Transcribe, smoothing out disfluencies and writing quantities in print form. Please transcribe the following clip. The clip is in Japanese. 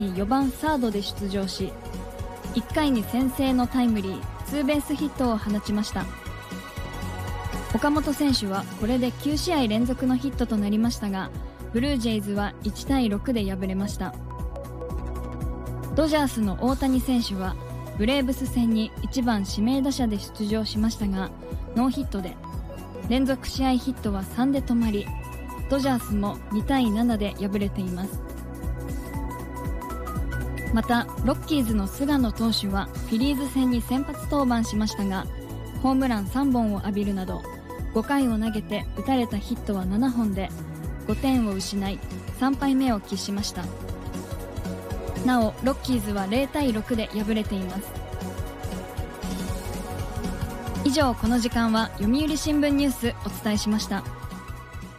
に4番サードで出場し、1回に先制のタイムリー、ツーベースヒットを放ちました。岡本選手はこれで9試合連続のヒットとなりましたが、ブルージェイズは1対6で敗れました。ドジャースの大谷選手はブレーブス戦に1番指名打者で出場しましたが、ノーヒットで連続試合ヒットは3で止まり、ドジャースも2対7で敗れています。またロッキーズの菅野投手はフィリーズ戦に先発登板しましたが、ホームラン3本を浴びるなど5回を投げて打たれたヒットは7本で5点を失い3敗目を喫しました。なおロッキーズは0対6で敗れています。以上、この時間は読売新聞ニュースお伝えしました。